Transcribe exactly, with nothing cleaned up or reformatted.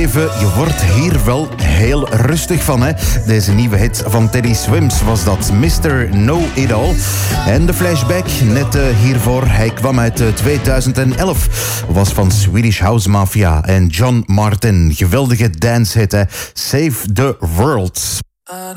toegeven, je wordt hier wel heel rustig van, hè. Deze nieuwe hit van Teddy Swims was dat, mister Know It All. En de flashback, net uh, hiervoor, hij kwam uit uh, tweeduizend elf, was van Swedish House Mafia en John Martin. Geweldige dancehit, hè. Save the World.